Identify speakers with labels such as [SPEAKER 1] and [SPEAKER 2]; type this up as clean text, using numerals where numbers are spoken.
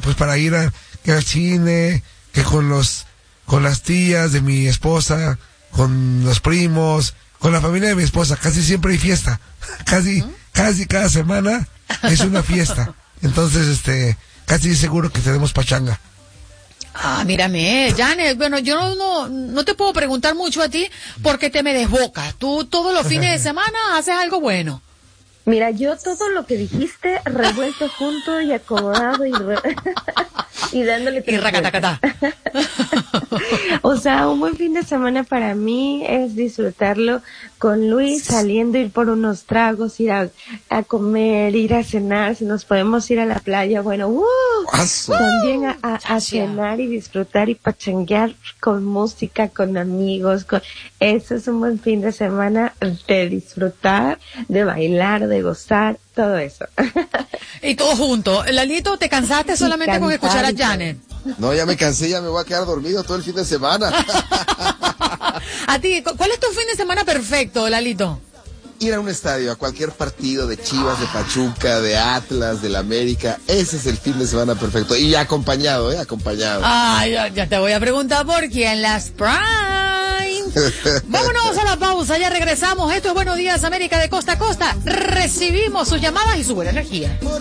[SPEAKER 1] pues para ir que al cine, que con las tías de mi esposa, con los primos, con la familia de mi esposa. Casi siempre hay fiesta. Casi cada semana es una fiesta. Entonces, casi seguro que tenemos pachanga.
[SPEAKER 2] Ah, mírame, Janet, bueno, yo no te puedo preguntar mucho a ti porque te me desbocas. Tú todos los fines de semana haces algo bueno.
[SPEAKER 3] Mira, yo todo lo que dijiste revuelto junto y acomodado y dándole
[SPEAKER 2] y racatacatá.
[SPEAKER 3] O sea, un buen fin de semana para mí es disfrutarlo con Luis, saliendo, ir por unos tragos, ir a comer, ir a cenar, si nos podemos ir a la playa, bueno, también a cenar y disfrutar y pachanguear con música, con amigos, eso es un buen fin de semana de disfrutar, de bailar, de gozar, todo eso.
[SPEAKER 2] Y todo junto. Lalito, ¿te cansaste solamente con escuchar a Janet?
[SPEAKER 4] No, ya me cansé, ya me voy a quedar dormido todo el fin de semana.
[SPEAKER 2] A ti, ¿cuál es tu fin de semana perfecto, Lalito?
[SPEAKER 4] Ir a un estadio, a cualquier partido de Chivas, de Pachuca, de Atlas, del América. Ese es el fin de semana perfecto. Y acompañado, acompañado.
[SPEAKER 2] Ah, ya te voy a preguntar por quién las Prime. Vámonos a la pausa, ya regresamos. Esto es Buenos Días América de costa a costa. Recibimos sus llamadas y su buena energía.